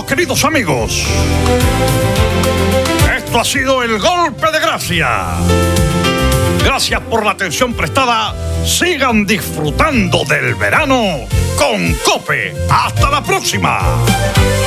todo, queridos amigos. Esto ha sido el Golpe de Gracia. Gracias por la atención prestada. Sigan disfrutando del verano con COPE. ¡Hasta la próxima!